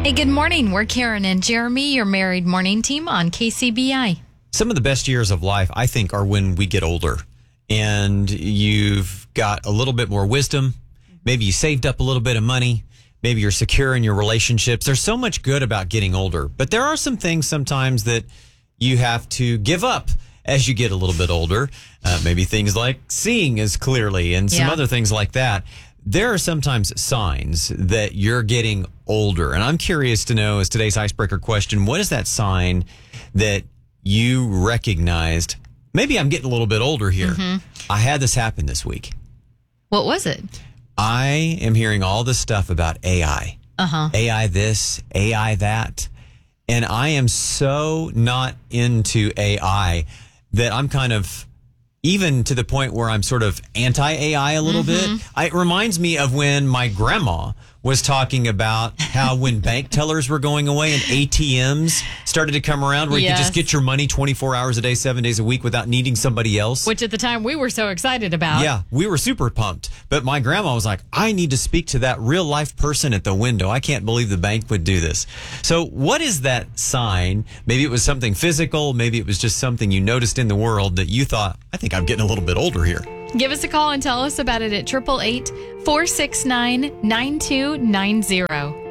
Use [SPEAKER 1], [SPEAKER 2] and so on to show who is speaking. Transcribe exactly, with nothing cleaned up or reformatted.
[SPEAKER 1] Hey, good morning. We're Karen and Jeremy, your married morning team on K C B I.
[SPEAKER 2] Some of the best years of life, I think, are when we get older and you've got a little bit more wisdom. Maybe you saved up a little bit of money. Maybe you're secure in your relationships. There's so much good about getting older, but there are some things sometimes that you have to give up as you get a little bit older. Uh, maybe things like seeing as clearly and some
[SPEAKER 1] Yeah.
[SPEAKER 2] other things like that. There are sometimes signs that you're getting older. And I'm curious to know, as today's icebreaker question, what is that sign that you recognized? Maybe I'm getting a little bit older here.
[SPEAKER 1] Mm-hmm.
[SPEAKER 2] I had this happen this week.
[SPEAKER 1] What was it?
[SPEAKER 2] I am hearing all this stuff about A I.
[SPEAKER 1] Uh-huh.
[SPEAKER 2] A I this, A I that. And I am so not into A I that I'm kind of even to the point where I'm sort of anti-A I a little
[SPEAKER 1] Mm-hmm.
[SPEAKER 2] bit. I, it reminds me of when my grandma was talking about how when bank tellers were going away and A T Ms started to come around where you could
[SPEAKER 1] Yes.
[SPEAKER 2] just get your money twenty-four hours a day, seven days a week without needing somebody else.
[SPEAKER 1] Which at the time we were so excited about.
[SPEAKER 2] Yeah, we were super pumped. But my grandma was like, I need to speak to that real life person at the window. I can't believe the bank would do this. So what is that sign? Maybe it was something physical. Maybe it was just something you noticed in the world that you thought, I think I'm getting a little bit older here.
[SPEAKER 1] Give us a call and tell us about it at eight eight eight, four six nine, nine two nine zero.